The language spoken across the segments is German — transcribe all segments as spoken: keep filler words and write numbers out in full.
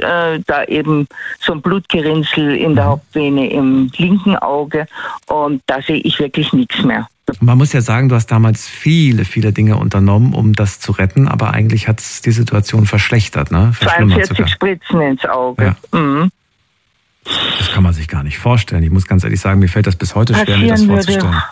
äh, da eben so ein Blutgerinnsel in der Hauptvene im linken Auge und da sehe ich wirklich nichts mehr. Man muss ja sagen, du hast damals viele, viele Dinge unternommen, um das zu retten, aber eigentlich hat es die Situation verschlechtert, ne? zweiundvierzig Spritzen ins Auge. Ja. Mhm. Das kann man sich gar nicht vorstellen. Ich muss ganz ehrlich sagen, mir fällt das bis heute schwer, mir das vorzustellen. Würde.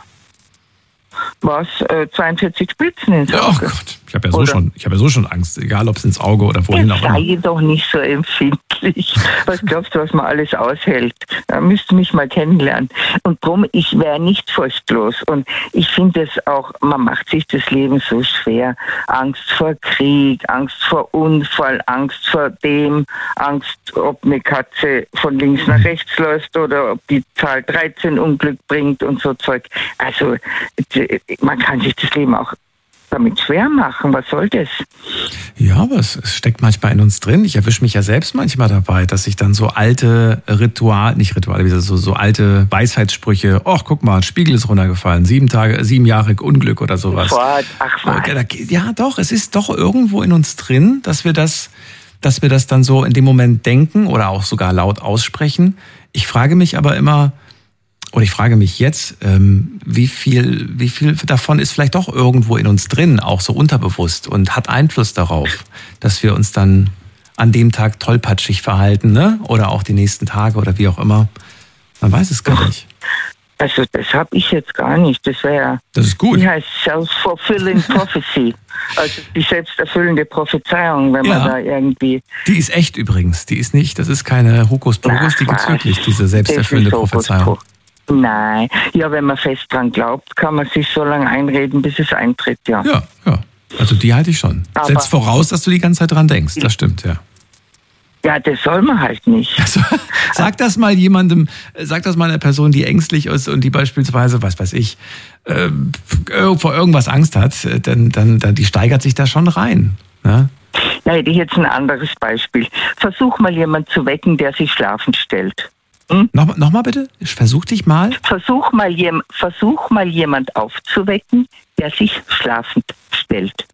Was? Äh, zweiundvierzig Spritzen ins Auge? Oh Gott, ich habe ja, so schon, ich hab ja so schon Angst, egal ob es ins Auge oder wohin auch immer. Sei doch nicht so empfindlich. Was glaubst du, was man alles aushält? Da müsst ihr mich mal kennenlernen. Und drum, ich wäre nicht furchtlos. Und ich finde es auch, man macht sich das Leben so schwer. Angst vor Krieg, Angst vor Unfall, Angst vor dem, Angst, ob eine Katze von links nach rechts läuft oder ob die Zahl dreizehn Unglück bringt und so Zeug. Also, man kann sich das Leben auch damit schwer machen. Was soll das? Ja, aber es, es steckt manchmal in uns drin. Ich erwische mich ja selbst manchmal dabei, dass ich dann so alte Ritual, nicht Rituale, so, so alte Weisheitssprüche, ach, guck mal, ein Spiegel ist runtergefallen, sieben Tage, sieben Jahre Unglück oder sowas. Sofort. Ach was. Ja, doch, es ist doch irgendwo in uns drin, dass wir das, dass wir das dann so in dem Moment denken oder auch sogar laut aussprechen. Ich frage mich aber immer, oder ich frage mich jetzt, ähm, wie viel, wie viel davon ist vielleicht doch irgendwo in uns drin, auch so unterbewusst und hat Einfluss darauf, dass wir uns dann an dem Tag tollpatschig verhalten, ne? Oder auch die nächsten Tage oder wie auch immer. Man weiß es gar nicht. Also das habe ich jetzt gar nicht. Das wäre. Das ist gut. Die heißt Self-Fulfilling Prophecy. Also die selbsterfüllende Prophezeiung, wenn ja. man da irgendwie. Die ist echt übrigens. Die ist nicht, das ist keine Hokuspokus, die gibt's wirklich, diese selbsterfüllende Prophezeiung. Nein, ja, wenn man fest dran glaubt, kann man sich so lange einreden, bis es eintritt, ja. Ja, ja. Also die halte ich schon. Aber setzt voraus, dass du die ganze Zeit dran denkst. Das stimmt, ja. Ja, das soll man halt nicht. Also, sag das mal jemandem, sag das mal einer Person, die ängstlich ist und die beispielsweise, was weiß ich, äh, vor irgendwas Angst hat, dann, dann, dann die steigert sich da schon rein. Ne? Da hätte ich jetzt ein anderes Beispiel. Versuch mal jemanden zu wecken, der sich schlafend stellt. Hm? Nochmal noch mal bitte? Versuch dich mal. Versuch mal, jem, versuch mal jemand aufzuwecken, der sich schlafend stellt.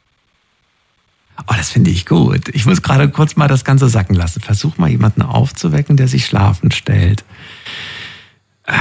Oh, das finde ich gut. Ich muss gerade kurz mal das Ganze sacken lassen. Versuch mal jemanden aufzuwecken, der sich schlafend stellt. Äh,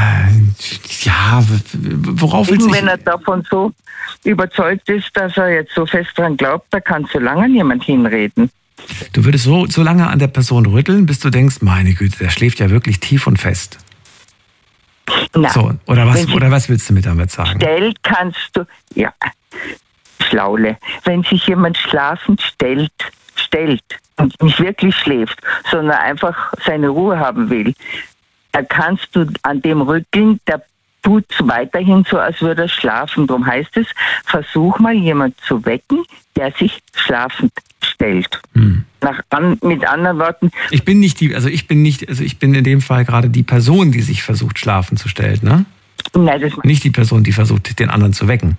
ja, worauf willst du? Wenn er davon so überzeugt ist, dass er jetzt so fest dran glaubt, da kann so lange niemand hinreden. Du würdest so, so lange an der Person rütteln, bis du denkst, meine Güte, der schläft ja wirklich tief und fest. Nein. So, oder was, oder was willst du mir damit sagen? Stellt kannst du, ja, Schlaule. Wenn sich jemand schlafend stellt, stellt und nicht wirklich schläft, sondern einfach seine Ruhe haben will, da kannst du an dem rütteln, der tut weiterhin so, als würde er schlafen. Darum heißt es, versuch mal jemand zu wecken, der sich schlafend stellt. Hm. Nach, an, mit anderen Worten. Ich bin nicht die, also ich bin nicht, also ich bin in dem Fall gerade die Person, die sich versucht, schlafen zu stellen, ne? Nein, das nicht die Person, die versucht, den anderen zu wecken.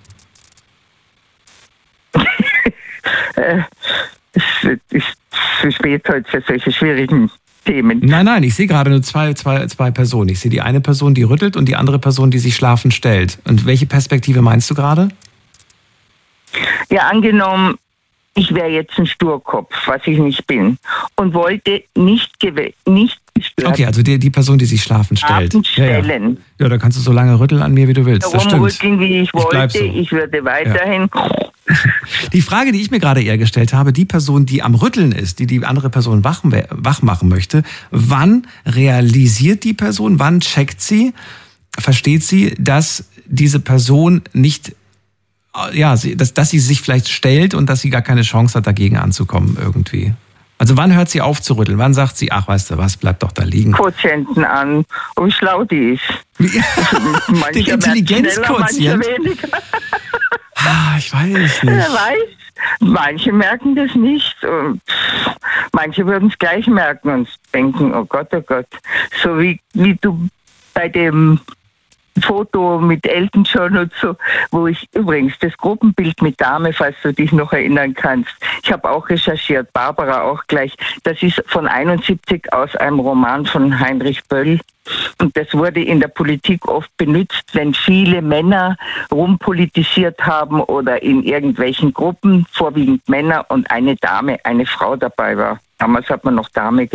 Es ist zu spät heute für solche schwierigen Themen. Nein, nein, ich sehe gerade nur zwei, zwei, zwei Personen. Ich sehe die eine Person, die rüttelt und die andere Person, die sich schlafend stellt. Und welche Perspektive meinst du gerade? Ja, angenommen, ich wäre jetzt ein Sturkopf, was ich nicht bin, und wollte nicht, gew- nicht gestört Okay, also die, die Person, die sich schlafend stellt. stellen. Ja, ja. ja, da kannst du so lange rütteln an mir, wie du willst. Das stimmt. Rütteln, wie ich wollte. Ich, so. ich würde weiterhin... Ja. Die Frage, die ich mir gerade eher gestellt habe, die Person, die am Rütteln ist, die die andere Person wach, wach machen möchte, wann realisiert die Person, wann checkt sie, versteht sie, dass diese Person nicht, ja, dass, dass sie sich vielleicht stellt und dass sie gar keine Chance hat, dagegen anzukommen irgendwie? Also wann hört sie auf zu rütteln? Wann sagt sie, ach, weißt du was, bleib doch da liegen? Quotienten an, wie schlau die ist. Den Intelligenzquotient? Ah, ich weiß nicht. Wer weiß. Manche merken das nicht und manche würden es gleich merken und denken, oh Gott, oh Gott. So wie, wie du bei dem Foto mit Elton John und so, wo ich übrigens das Gruppenbild mit Dame, falls du dich noch erinnern kannst, ich habe auch recherchiert, Barbara auch gleich, das ist von einundsiebzig aus einem Roman von Heinrich Böll und das wurde in der Politik oft benutzt, wenn viele Männer rumpolitisiert haben oder in irgendwelchen Gruppen, vorwiegend Männer und eine Dame, eine Frau dabei war. Damals hat man noch Dame